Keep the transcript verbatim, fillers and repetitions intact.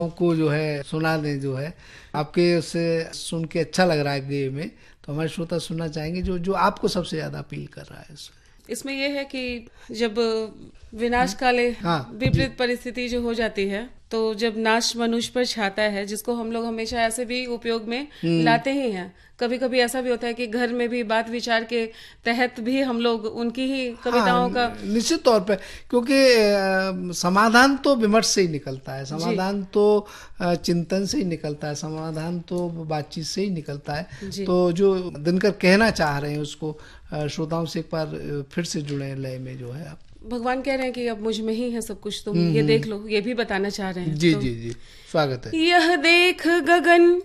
को जो है सुना दें। जो है आपके उससे सुन के अच्छा लग रहा है गे में, तो हमारे श्रोता सुनना चाहेंगे जो जो आपको सबसे ज्यादा अपील कर रहा है इसमें। इसमें यह है कि जब विनाश काले हाँ विपरीत परिस्थिति जो हो जाती है, तो जब नाश मनुष्य पर छाता है, जिसको हम लोग हमेशा ऐसे भी उपयोग में लाते ही हैं। कभी कभी ऐसा भी होता है कि घर में भी बात विचार के तहत भी हम लोग उनकी ही कविताओं हाँ, का निश्चित तौर पे, क्योंकि अ, समाधान तो विमर्श से ही निकलता है, समाधान तो अ, चिंतन से ही निकलता है, समाधान तो बातचीत से ही निकलता है। तो जो दिनकर कहना चाह रहे हैं उसको अ, श्रोताओं से एक बार अ, फिर से जुड़े लय में जो है आप। भगवान कह रहे हैं कि अब मुझ में ही है सब कुछ, तुम ये देख लो, ये भी बताना चाह रहे हैं। जी तो जी जी, स्वागत है। यह देख गगन